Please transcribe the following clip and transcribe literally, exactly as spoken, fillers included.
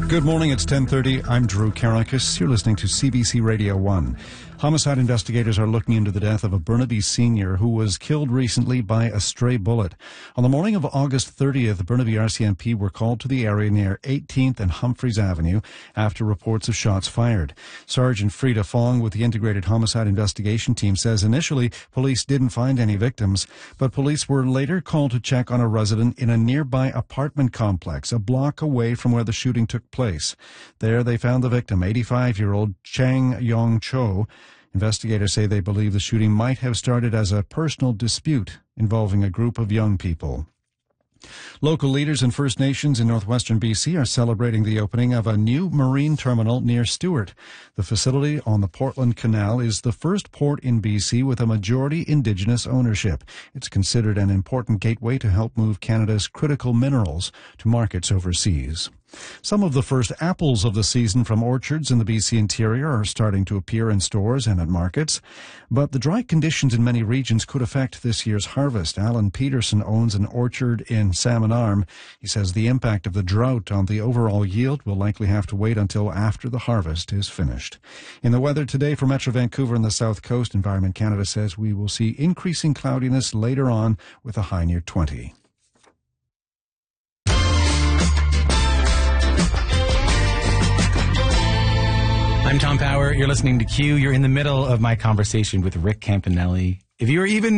Good morning, it's ten thirty. I'm Drew Karakis. You're listening to C B C Radio one. Homicide investigators are looking into the death of a Burnaby senior who was killed recently by a stray bullet. On the morning of August thirtieth, Burnaby R C M P were called to the area near eighteenth and Humphreys Avenue after reports of shots fired. Sergeant Frida Fong with the Integrated Homicide Investigation Team says initially police didn't find any victims, but police were later called to check on a resident in a nearby apartment complex a block away from where the shooting took place. There they found the victim, eighty-five-year-old Chang Yong Cho. Investigators say they believe the shooting might have started as a personal dispute involving a group of young people. Local leaders and First Nations in northwestern B C are celebrating the opening of a new marine terminal near Stewart. The facility on the Portland Canal is the first port in B C with a majority Indigenous ownership. It's considered an important gateway to help move Canada's critical minerals to markets overseas. Some of the first apples of the season from orchards in the B C interior are starting to appear in stores and at markets, but the dry conditions in many regions could affect this year's harvest. Alan Peterson owns an orchard in Salmon Arm. He says the impact of the drought on the overall yield will likely have to wait until after the harvest is finished. In the weather today for Metro Vancouver and the South Coast, Environment Canada says we will see increasing cloudiness later on with a high near twenty. I'm Tom Power. You're listening to Q. You're in the middle of my conversation with Rick Campanelli. If you're even